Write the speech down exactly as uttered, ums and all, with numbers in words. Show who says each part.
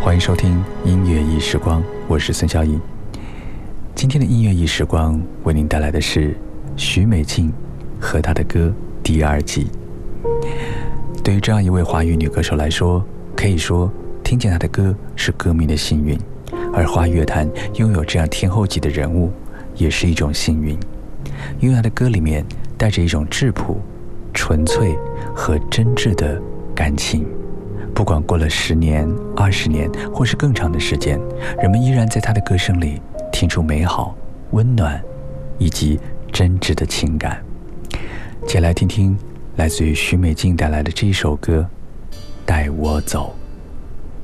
Speaker 1: 欢迎收听音乐忆时光，我是孙小颖。今天的音乐忆时光为您带来的是许美静和她的歌第二季。对于这样一位华语女歌手来说，可以说听见她的歌是歌迷的幸运，而华语乐坛拥有这样天后级的人物也是一种幸运，因为她的歌里面带着一种质朴、纯粹和真挚的感情。不管过了十年、二十年，或是更长的时间，人们依然在她的歌声里听出美好、温暖以及真挚的情感。且来听听来自于许美静带来的这一首歌《带我走》。